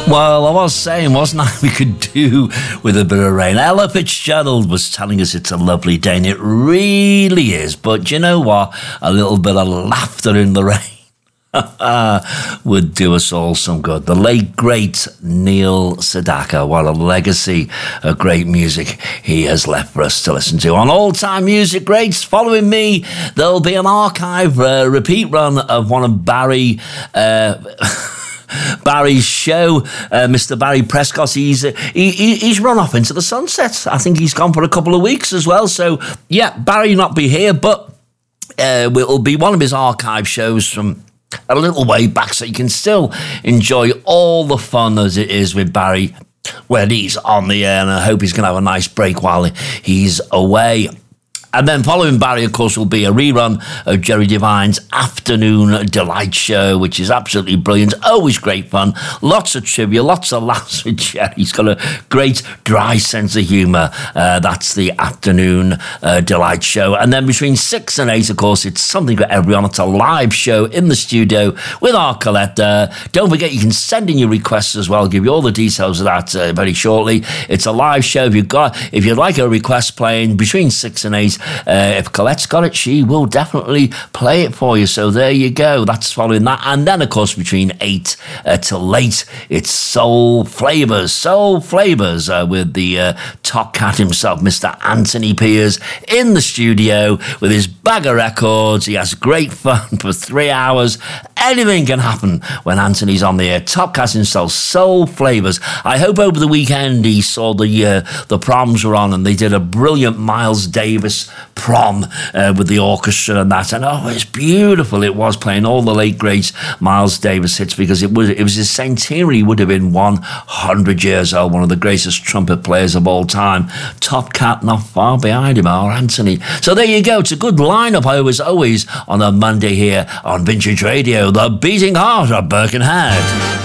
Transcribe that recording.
Well, I was saying, wasn't I, we could do with a bit of rain. Ella Fitzgerald was telling us it's a lovely day, and it really is. But you know what? A little bit of laughter in the rain would do us all some good. The late, great Neil Sedaka, what a legacy of great music he has left for us to listen to. On All Time Music Greats, following me, there'll be an archive repeat run of one of Barry's show, Mr. Barry Prescott. He's run off into the sunset. I think he's gone for a couple of weeks as well. So, yeah, Barry not be here, but it'll be one of his archive shows from a little way back, so you can still enjoy all the fun as it is with Barry when he's on the air, and I hope he's going to have a nice break while he's away. And then following Barry, of course, will be a rerun of Jerry Devine's Afternoon Delight Show, which is absolutely brilliant. Always great fun. Lots of trivia, lots of laughs with Jerry. He's got a great dry sense of humour. That's the Afternoon Delight Show. And then between 6 and 8, of course, it's Something for Everyone. It's a live show in the studio with our Colette. Don't forget, you can send in your requests as well. I'll give you all the details of that very shortly. It's a live show. If you'd like a request playing between 6 and 8, if Colette's got it, she will definitely play it for you. So there you go. That's following that. And then, of course, between 8 till late, it's Soul Flavors with the top cat himself, Mr. Anthony Piers, in the studio with his bag of records. He has great fun for 3 hours. Anything can happen when Anthony's on the air. Top cat himself, Soul Flavors. I hope over the weekend he saw the proms were on, and they did a brilliant Miles Davis prom with the orchestra and that, and it's beautiful. It was playing all the late great Miles Davis hits, because it was his centenary. He would have been 100 years old, one of the greatest trumpet players of all time. Top cat not far behind him, our Anthony. So there you go. It's a good lineup always on a Monday here on Vintage Radio, the beating heart of Birkenhead.